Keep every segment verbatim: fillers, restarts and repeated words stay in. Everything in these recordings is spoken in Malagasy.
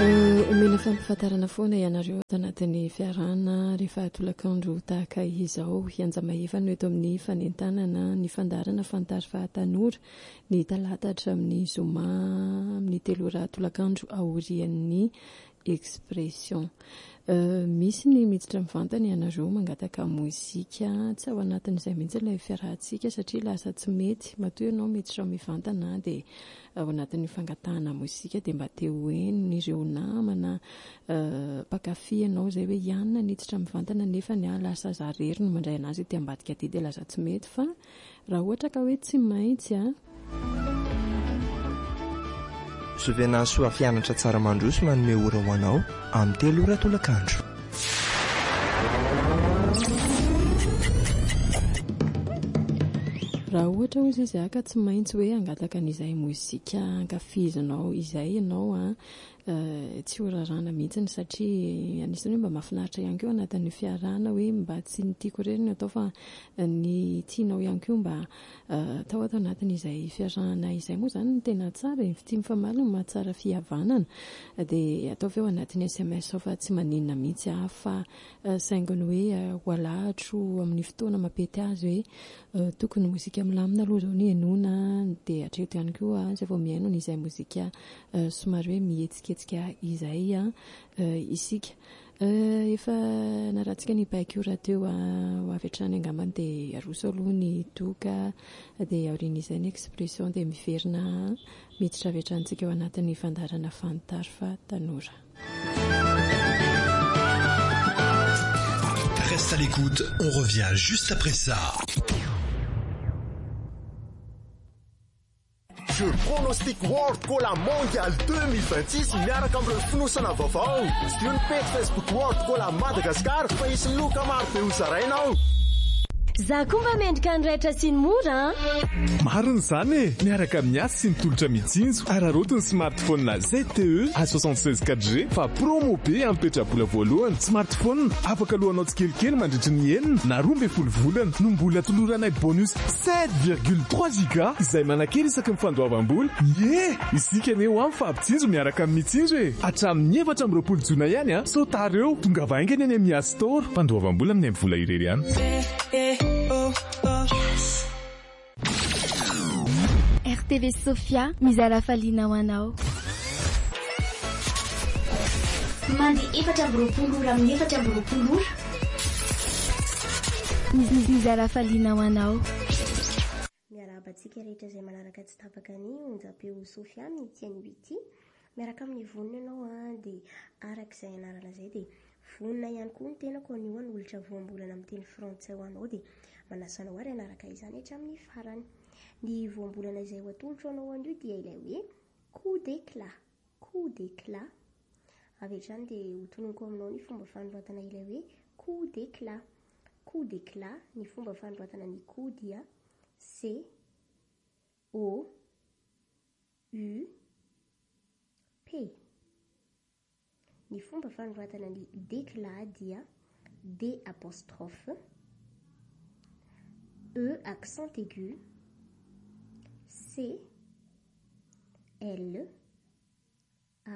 Omena fampifantarana foana ianareo tanatin'ny fiarahana rehefa tolakandro tahaka izao hianja mahefana eto amin'ny fanentanana ny fandarana fantary fahatanora ny talata hatramin'ny zoma amin'ny telo ora tolakandro aorian'ny expression. Uh, misy ny miditra mivantana ianareo mangataka mozika tsy ao anatin'izay mihitsy ilay fiarahantsika satria lasa tsy mety matoa ianao miditra mivantana dia ao anatin'ny fangatahana mozika dia mba teo eny ireo namana uh, mpakafy ianao izay hoe ianona niditra mivantana nefa ny lasa zarery no mandray anazy ety ambadika aty dia lasa tsy mety fa raha ohatra ka hoe tsy maintsy a Souvenansoa fianatra tsara mandroso manome ora ho anao amin'ny telo ora tolakandro. Raha ohatra ozy izy aka tsy maintsy hoe angataka an'izay mozika ankafizinao izay ianao a uh, tsy horarana mihitsy satria anisany hoe mba mahafinaritra ihany koa anatin'ny fiarahana hoe mba tsy ny tiako irery ny atao fa ny tianao ihany koa mba uh, atao ato anatin'izay fiarahana izay moa zany ny tena tsara tia mifamaly ny mahatsara fihavanana dia atao avy eo anatin'ny S M S fa tsy maninona mihitsy ah fa uh, saingony hoe uh, ho alahatra amin'ny fotoana mapety azy hoe uh, tokony mozika milamina aloha zao ny enona dia hatreto ihany koa izay vao mihaino n'izay mozika uh, somary hoe mihetsiketsika izay a uh, isika uh, efa naratsika ny baikora teo uh, ho avy hatrany angambany dia aroso aloha ny toka dia aorian'izay ny expression dia miverina miditra avy hatrantsika eo anatin'ny fandarana fantary fa tanora. Reste à l'écoute, on revient juste après ça. Jeu pronostic World Cola Mondial deux mille vingt-six miaraka amin'ireo fonosana vaovao. Sy io ny page Facebook World Cola Madagascar fa isy loka maro be ho zarainao. Za koa mba mendrika ny raitra sy ny mora. Marina izany e, miaraka amin'ny asa sy ny tolotra mitsinjo ararotiny smartphone Z T E A soixante-seize quatre G fa promo be ampetrabola voalohany. Smartphone afaka lohanao tsikelikely mandritry ny enina na roa ambin'ny folo volana no mbola toloranay bonus sept virgule trois giga izay manakely isaky ny fandoavam-bola. Ye, isika ne ho amin'ny fampitsinjo miaraka amin'ny mitsinjo e. Hatramin'ny efatra amby roapolo jona ihany a. Sotareo tonga vaingany any amin'ny App Store. Fandoavam-bola amin'ny vola irery ihany. Oh, oh. Yes. R T V Sofia mizara falina ho anao. Mandy efatra amby roapolo ora amin'ny efatra amby roapolo ora. Mizara falina ho anao. Miarahaba antsika rehetra izay manaraka tsy tapaka ny onjam-peo Sofia mitiany ity. Miaraka amin'ny vonina ianao a dia arak'izay anarana izay dia vonina ihany koa ny tenako anio ny olitra voambolana amin'ny teny frantsay ho anao dia manasanao ary anaraka izany hatramin'ny farany. Ny voambolana izay ho atolotro anao anio dia ilay hoe coup d'éclat, coup d'éclat. Avy hatrany dia hotononiko aminao ny fomba fanoratana ilay hoe coup d'éclat. Coup d'éclat, ny fomba fanoratana ny coup dia C O U P. Ny fomba fanoratana ny d'éclat dia D apostrophe E accent aigu C L A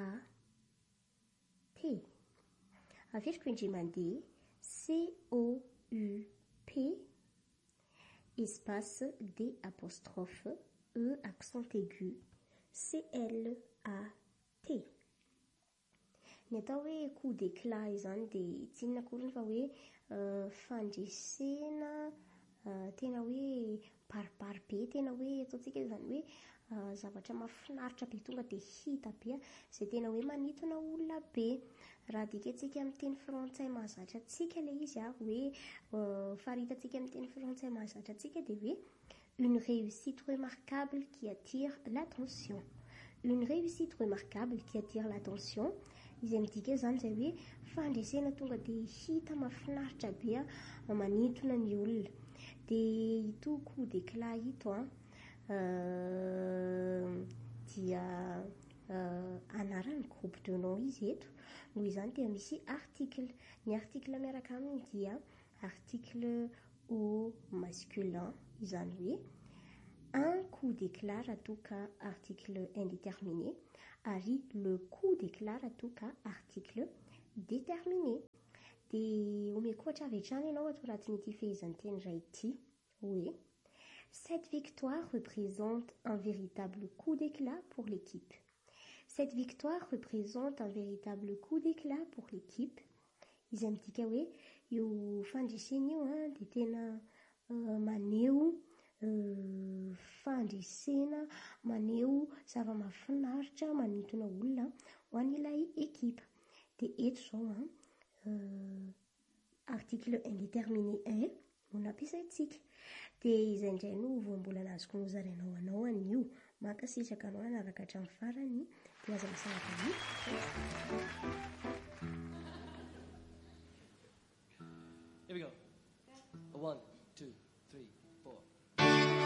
T. Averiko indray mandeha C O U P espace D apostrophe E accent aigu C L A T. Ny atao hoe coup d'éclat izany dia tsy inona akory fa hoe uh, fandresena uh, tena hoe paripary be, tena hoe ataontsika izany hoe uh, zavatra mahafinaritra be tonga dia hita be izay tena hoe manintona olona be. Raha dikantsika amin'ny teny frantsay mahazatra antsika ilay izy ah hoe uh, faritantsika amin'ny teny frantsay mahazatra antsika dia hoe une réussite remarquable qui attire l'attention. Une réussite remarquable qui attire l'attention. Izay midika izany izay hoe fandresena tonga dia hita mahafinaritra be a manintona ny olona. Dia ito coup d'éclat ito a uh, dia uh, anaran'ny groupe de nom izy eto. Noho izany dia misy article. Ny article miaraka aminy dia article au masculin izany hoe un coup d'éclat raha toa ka article indéterminé. ary le coup d'éclat raha toa ka article déterminé. Dia omeko ohatra avy hatrany ianao atao anatin'ity fehezanteny iray ity hoe cette victoire représente un véritable coup d'éclat pour l'équipe. Cette victoire représente un véritable coup d'éclat pour l'équipe. Izay midika hoe io fandresena io a dia tena uh, maneho uh, fandresena, maneho zava-mahafinaritra manintona olona ho an'ilay ekipa. Dia eto zao a uh, article indéterminé un no nampiasaintsika. Dia izay indray no voambolana azoko nozarainao anao an'io. Mankasitraka anao anaraka hatramin'ny farany dia aza misaraka ny Here we go. A one,